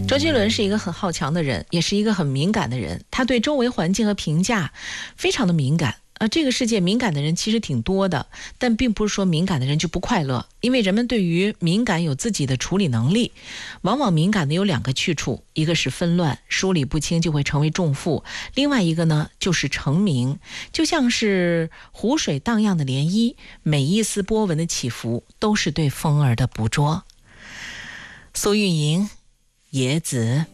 周杰伦是一个很好强的人，也是一个很敏感的人，他对周围环境和评价非常的敏感。这个世界敏感的人其实挺多的，但并不是说敏感的人就不快乐，因为人们对于敏感有自己的处理能力。往往敏感的有两个去处，一个是纷乱，梳理不清就会成为重负；另外一个呢，就是成名，就像是湖水荡漾的涟漪，每一丝波纹的起伏都是对风儿的捕捉。苏运莹，野子。